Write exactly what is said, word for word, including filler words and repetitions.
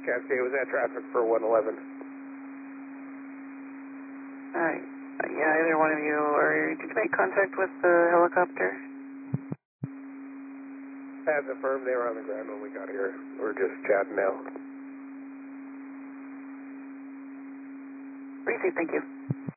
Cascade, was that traffic for one eleven? Uh, yeah, either one of you, or did you make contact with the helicopter? As affirmed, they were on the ground when we got here. We're just chatting now. Received, thank you.